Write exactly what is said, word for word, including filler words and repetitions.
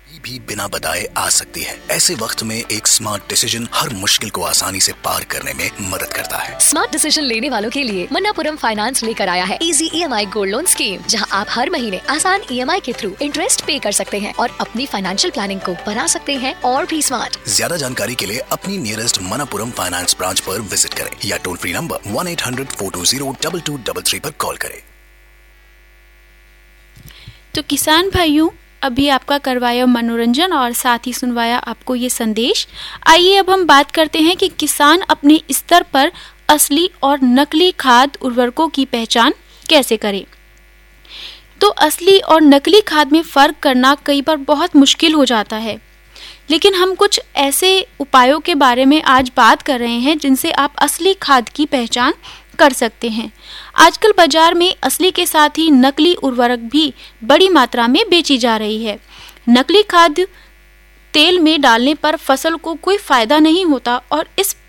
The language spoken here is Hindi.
भी बिना बताए आ सकती है। ऐसे वक्त में एक स्मार्ट डिसीजन हर मुश्किल को आसानी से पार करने में मदद करता है। स्मार्ट डिसीजन लेने वालों के लिए मन्नापुरम फाइनेंस लेकर आया है easy EMI gold loan scheme, जहां आप हर महीने आसान ईएमआई के थ्रू इंटरेस्ट पे कर सकते हैं और अपनी फाइनेंशियल प्लानिंग को बना सकते हैं और भी स्मार्ट। ज्यादा जानकारी के लिए अपनी नियरेस्ट मन्नापुरम फाइनेंस ब्रांच पर विजिट करें या toll free number one eight hundred four to zero double two double three पर कॉल करें। तो किसान भाइयों, अभी आपका करवाया मनोरंजन और साथ ही सुनवाया आपको ये संदेश। आइए अब हम बात करते हैं कि किसान अपने स्तर पर असली और नकली खाद उर्वरकों की पहचान कैसे करें। तो असली और नकली खाद में फर्क करना कई बार बहुत मुश्किल हो जाता है, लेकिन हम कुछ ऐसे उपायों के बारे में आज बात कर रहे हैं जिनसे आप असली खाद की पहचान कर सकते हैं। आजकल बाजार में असली के साथ ही नकली उर्वरक भी बड़ी मात्रा में बेची जा रही है। नकली खाद तेल में डालने पर फसल को कोई फायदा नहीं होता और इस